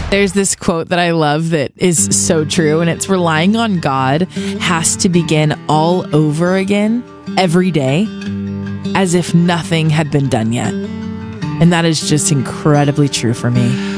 There's this quote that I love that is so true, and it's relying on God has to begin all over again every day as if nothing had been done yet. And that is just incredibly true for me.